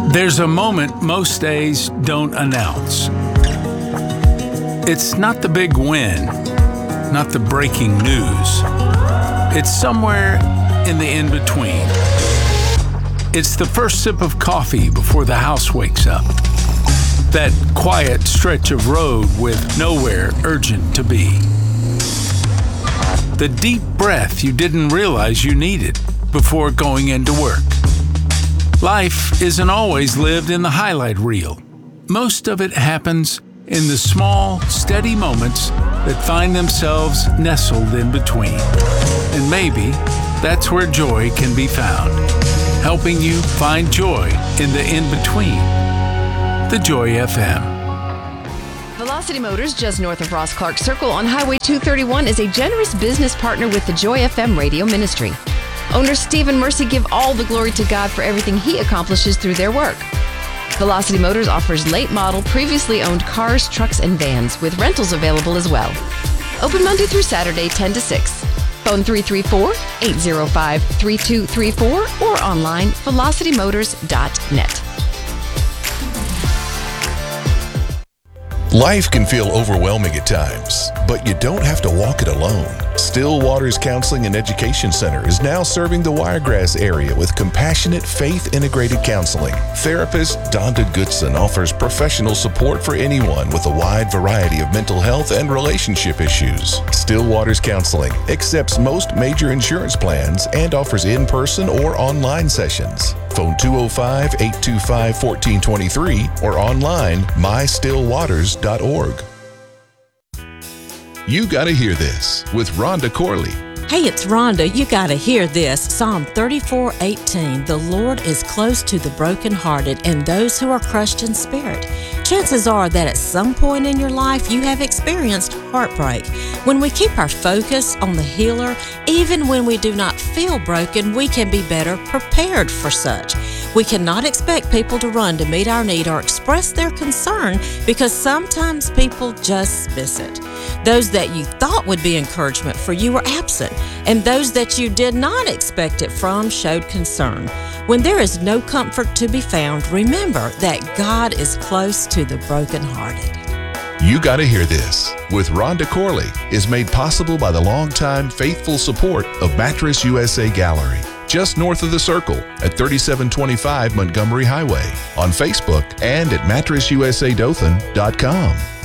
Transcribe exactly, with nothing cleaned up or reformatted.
There's a moment most days don't announce. It's not the big win, not the breaking news. It's somewhere in the in-between. It's the first sip of coffee before the house wakes up. That quiet stretch of road with nowhere urgent to be. The deep breath you didn't realize you needed before going into work. Life isn't always lived in the highlight reel. Most of it happens in the small, steady moments that find themselves nestled in between. And maybe that's where joy can be found, helping you find joy in the in-between. The Joy F M. Velocity Motors, just north of Ross Clark Circle on Highway two thirty-one, is a generous business partner with the Joy F M radio ministry. Owner Steve and Mercy give all the glory to God for everything He accomplishes through their work. Velocity Motors offers late model, previously owned cars, trucks, and vans, with rentals available as well. Open Monday through Saturday, ten to six. Phone three three four, eight zero five, three two three four or online, velocity motors dot net. Life can feel overwhelming at times, but you don't have to walk it alone. Still Waters Counseling and Education Center is now serving the Wiregrass area with compassionate, faith-integrated counseling. Therapist Donda Goodson offers professional support for anyone with a wide variety of mental health and relationship issues. Still Waters Counseling accepts most major insurance plans and offers in-person or online sessions. Phone two oh five, eight two five, one four two three or online my still waters dot org. You Gotta Hear This with Rhonda Corley. Hey, it's Rhonda. You gotta hear this. Psalm thirty-four eighteen. The Lord is close to the brokenhearted and those who are crushed in spirit. Chances are that at some point in your life you have experienced heartbreak. When we keep our focus on the healer, even when we do not feel broken, we can be better prepared for such. We cannot expect people to run to meet our need or express their concern because sometimes people just miss it. Those that you thought would be encouragement for you were absent, and those that you did not expect it from showed concern. When there is no comfort to be found, remember that God is close to the brokenhearted. You Gotta Hear This with Rhonda Corley is made possible by the longtime faithful support of Mattress U S A Gallery, just north of the Circle at thirty-seven twenty-five Montgomery Highway, on Facebook and at mattress u s a dothan dot com.